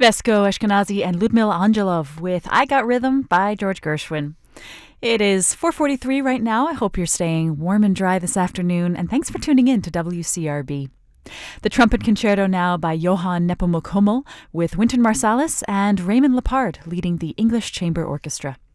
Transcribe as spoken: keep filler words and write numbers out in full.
Vesco Ashkenazi and Ludmila Angelov with I Got Rhythm by George Gershwin. It is four forty-three right now. I hope you're staying warm and dry this afternoon, and thanks for tuning in to W C R B. The Trumpet Concerto now by Johann Nepomuk Hummel with Wynton Marsalis and Raymond Lepard leading the English Chamber Orchestra.